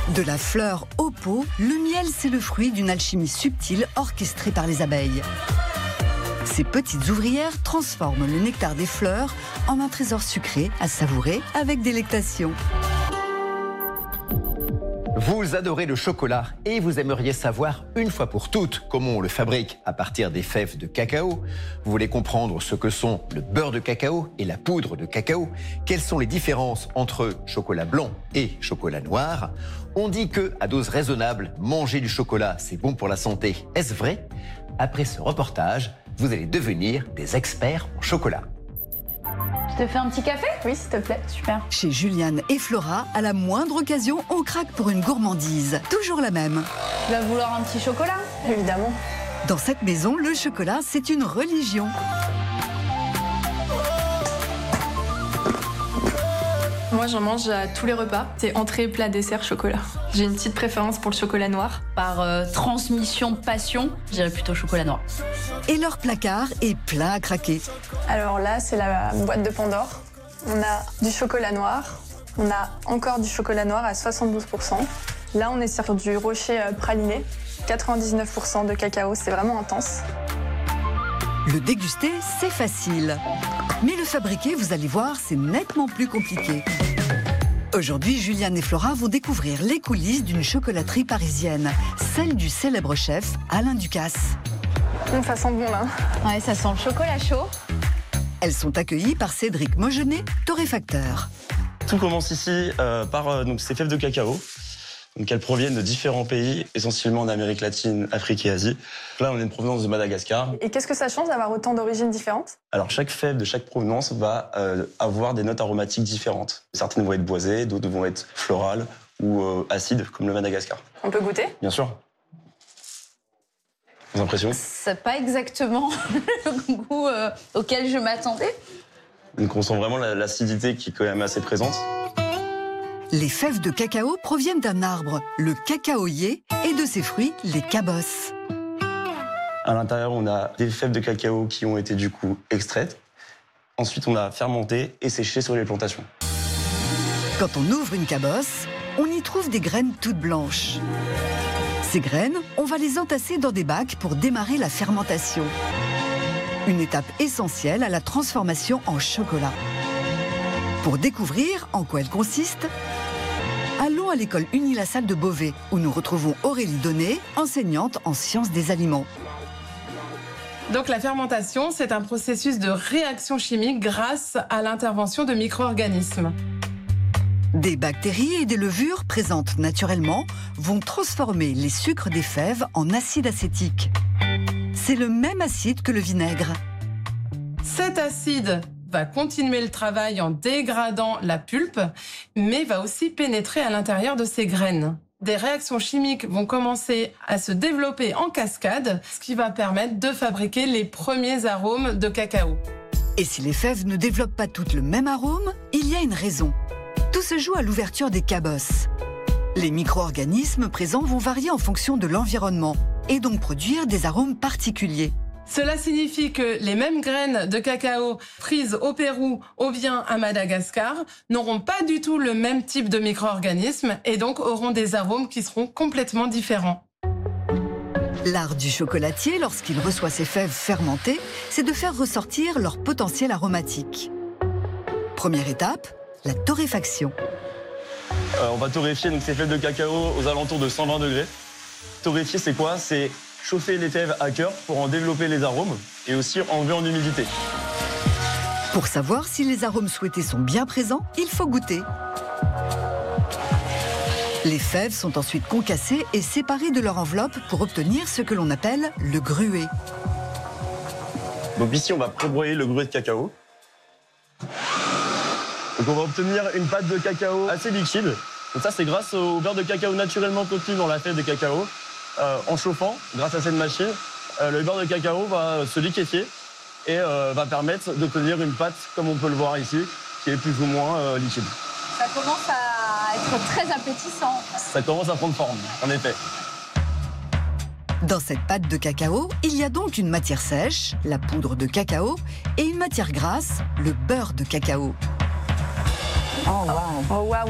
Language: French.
De la fleur au pot, le miel, c'est le fruit d'une alchimie subtile orchestrée par les abeilles. Ces petites ouvrières transforment le nectar des fleurs en un trésor sucré à savourer avec délectation. Vous adorez le chocolat et vous aimeriez savoir une fois pour toutes comment on le fabrique à partir des fèves de cacao. Vous voulez comprendre ce que sont le beurre de cacao et la poudre de cacao. Quelles sont les différences entre chocolat blanc et chocolat noir? On dit que, à dose raisonnable, manger du chocolat, c'est bon pour la santé. Est-ce vrai? Après ce reportage, vous allez devenir des experts en chocolat. Je te fais un petit café? Oui, s'il te plaît, super. Chez Juliane et Flora, à la moindre occasion, on craque pour une gourmandise. Toujours la même. Tu vas vouloir un petit chocolat? Évidemment. Dans cette maison, le chocolat, c'est une religion. Moi, j'en mange à tous les repas. C'est entrée, plat, dessert, chocolat. J'ai une petite préférence pour le chocolat noir. Par transmission de passion, je dirais plutôt chocolat noir. Et leur placard est plein à craquer. Alors là, c'est la boîte de Pandore. On a du chocolat noir. On a encore du chocolat noir à 72%. Là, on est sur du rocher praliné. 99% de cacao, c'est vraiment intense. Le déguster, c'est facile. Mais le fabriquer, vous allez voir, c'est nettement plus compliqué. Aujourd'hui, Juliane et Flora vont découvrir les coulisses d'une chocolaterie parisienne, celle du célèbre chef Alain Ducasse. Ça sent bon là. Ouais, ça sent le chocolat chaud. Elles sont accueillies par Cédric Mogenet, torréfacteur. Tout commence ici par ces fèves de cacao. Donc, elles proviennent de différents pays, essentiellement en Amérique latine, Afrique et Asie. Là, on a une provenance de Madagascar. Et qu'est-ce que ça change d'avoir autant d'origines différentes? Alors, chaque fève de chaque provenance va avoir des notes aromatiques différentes. Certaines vont être boisées, d'autres vont être florales ou acides, comme le Madagascar. On peut goûter? Bien sûr. Vos impressions? C'est pas exactement le goût auquel je m'attendais. Donc, on sent vraiment l'acidité qui est quand même assez présente. Les fèves de cacao proviennent d'un arbre, le cacaoyer, et de ses fruits, les cabosses. À l'intérieur, on a des fèves de cacao qui ont été du coup extraites. Ensuite, on a fermenté et séché sur les plantations. Quand on ouvre une cabosse, on y trouve des graines toutes blanches. Ces graines, on va les entasser dans des bacs pour démarrer la fermentation. Une étape essentielle à la transformation en chocolat. Pour découvrir en quoi elle consiste, allons à l'école Unilassal de Beauvais, où nous retrouvons Aurélie Donnet, enseignante en sciences des aliments. Donc la fermentation, c'est un processus de réaction chimique grâce à l'intervention de micro-organismes. Des bactéries et des levures présentes naturellement vont transformer les sucres des fèves en acide acétique. C'est le même acide que le vinaigre. Cet acide va continuer le travail en dégradant la pulpe, mais va aussi pénétrer à l'intérieur de ces graines. Des réactions chimiques vont commencer à se développer en cascade, ce qui va permettre de fabriquer les premiers arômes de cacao. Et si les fèves ne développent pas toutes le même arôme, il y a une raison. Tout se joue à l'ouverture des cabosses. Les micro-organismes présents vont varier en fonction de l'environnement et donc produire des arômes particuliers. Cela signifie que les mêmes graines de cacao prises au Pérou ou bien à Madagascar n'auront pas du tout le même type de micro-organismes et donc auront des arômes qui seront complètement différents. L'art du chocolatier, lorsqu'il reçoit ses fèves fermentées, c'est de faire ressortir leur potentiel aromatique. Première étape, la torréfaction. On va torréfier donc, ces fèves de cacao aux alentours de 120 degrés. Torréfier, c'est quoi? C'est chauffer les fèves à cœur pour en développer les arômes et aussi enlever en humidité. Pour savoir si les arômes souhaités sont bien présents, il faut goûter. Les fèves sont ensuite concassées et séparées de leur enveloppe pour obtenir ce que l'on appelle le gruet. Donc ici, on va prébroyer le gruet de cacao. Donc on va obtenir une pâte de cacao assez liquide. Donc ça, c'est grâce au beurre de cacao naturellement contenu dans la fève de cacao. En chauffant, grâce à cette machine, le beurre de cacao va se liquéfier et va permettre d'obtenir une pâte, comme on peut le voir ici, qui est plus ou moins liquide. Ça commence à être très appétissant. Ça commence à prendre forme, en effet. Dans cette pâte de cacao, il y a donc une matière sèche, la poudre de cacao, et une matière grasse, le beurre de cacao. Oh waouh!